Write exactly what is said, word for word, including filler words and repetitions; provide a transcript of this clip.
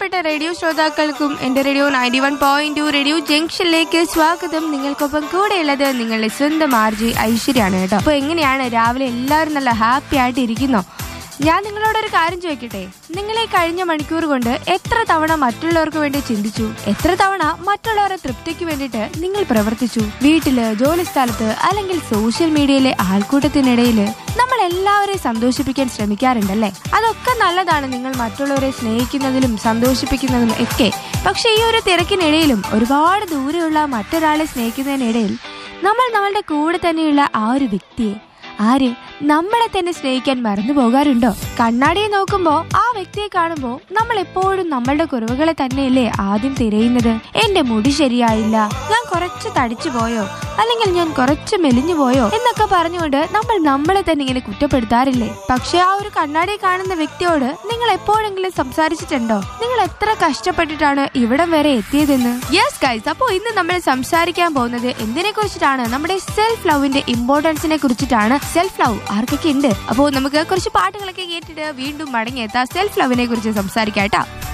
പ്രിയപ്പെട്ട റേഡിയോ ശ്രോതാക്കൾക്കും എന്റെ radio ninety one point two radio ജംഗ്ഷനിലേക്ക് സ്വാഗതം. നിങ്ങൾക്കൊപ്പം കൂടെയുള്ളത് നിങ്ങളുടെ സ്വന്തം ആർ ജെ ഐശ്വര്യാണ് കേട്ടോ. അപ്പൊ എങ്ങനെയാണ് രാവിലെ എല്ലാവരും നല്ല ഹാപ്പി ആയിട്ട് ഇരിക്കുന്നോ? ഞാൻ നിങ്ങളോടൊരു കാര്യം ചോദിക്കട്ടെ. നിങ്ങളെ കഴിഞ്ഞ മണിക്കൂർ കൊണ്ട് എത്ര തവണ മറ്റുള്ളവർക്ക് വേണ്ടി ചിന്തിച്ചു? എത്ര തവണ മറ്റുള്ളവരുടെ തൃപ്തിക്ക് വേണ്ടിയിട്ട് നിങ്ങൾ പ്രവർത്തിച്ചു? വീട്ടില്, ജോലി സ്ഥലത്ത്, അല്ലെങ്കിൽ സോഷ്യൽ മീഡിയയിലെ ആൾക്കൂട്ടത്തിനിടയില് നമ്മൾ എല്ലാവരെയും സന്തോഷിപ്പിക്കാൻ ശ്രമിക്കാറുണ്ടല്ലേ? അതൊക്കെ നല്ലതാണ്, നിങ്ങൾ മറ്റുള്ളവരെ സ്നേഹിക്കുന്നതിലും സന്തോഷിപ്പിക്കുന്നതിലും ഒക്കെ. പക്ഷെ ഈ ഒരു തിരക്കിനിടയിലും ഒരുപാട് ദൂരെയുള്ള മറ്റൊരാളെ സ്നേഹിക്കുന്നതിനിടയിൽ നമ്മൾ നമ്മളുടെ കൂടെ തന്നെയുള്ള ആ ഒരു വ്യക്തിയെ, ആര് നമ്മളെ തന്നെ സ്നേഹിക്കാൻ മറന്നു പോകാറുണ്ടോ? കണ്ണാടിയെ നോക്കുമ്പോ ആ വ്യക്തിയെ കാണുമ്പോ നമ്മൾ എപ്പോഴും നമ്മളുടെ കുറവുകളെ തന്നെയല്ലേ ആദ്യം തിരയുന്നത്? എന്റെ മുടി ശരിയായില്ല, ഞാൻ കുറച്ച് തടിച്ചു പോയോ, അല്ലെങ്കിൽ ഞാൻ കുറച്ച് മെലിഞ്ഞു പോയോ എന്നൊക്കെ പറഞ്ഞുകൊണ്ട് നമ്മൾ നമ്മളെ തന്നെ ഇങ്ങനെ കുറ്റപ്പെടുത്താറില്ലേ? പക്ഷെ ആ ഒരു കണ്ണാടിയെ കാണുന്ന വ്യക്തിയോട് നിങ്ങൾ എപ്പോഴെങ്കിലും സംസാരിച്ചിട്ടുണ്ടോ? നിങ്ങൾ എത്ര കഷ്ടപ്പെട്ടിട്ടാണ് ഇവിടം വരെ എത്തിയതെന്ന്? യെസ് ഗൈസ്, അപ്പോ ഇന്ന് നമ്മൾ സംസാരിക്കാൻ പോകുന്നത് എന്തിനെ കുറിച്ചിട്ടാണ്? നമ്മുടെ സെൽഫ് ലവിന്റെ ഇമ്പോർട്ടൻസിനെ കുറിച്ചിട്ടാണ്. സെൽഫ് ലവ് ആർക്കൊക്കെ ഉണ്ട്? അപ്പോ നമുക്ക് കുറച്ച് പാട്ടുകളൊക്കെ കേട്ടിട്ട് വീണ്ടും മടങ്ങിയെത്താം. സെൽഫ് ലവിനെ കുറിച്ച് സംസാരിക്കാം കേട്ടോ.